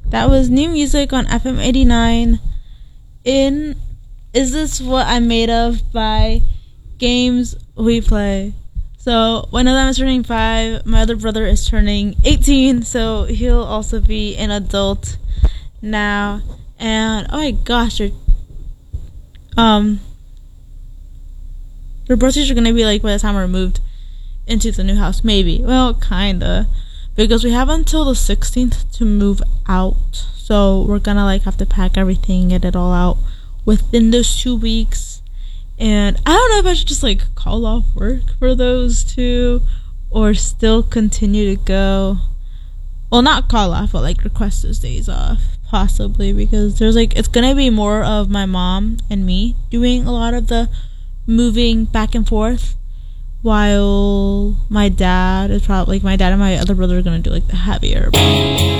That was new music on FM 89 in Is This What I'm Made Of by Games We Play. So one of them is turning 5, my other brother is turning 18, so he'll also be an adult now. And oh my gosh, your birthdays are gonna be like by the time we're moved into the new house, maybe. Well, kinda, because we have until the 16th to move out, so we're gonna like have to pack everything, get it all out within those 2 weeks. And I don't know if I should just like call off work for those 2 or still continue to go. Well, not call off, but like request those days off, possibly, because there's like, it's gonna be more of my mom and me doing a lot of the moving back and forth, while my dad is probably like, my dad and my other brother are gonna do like the heavier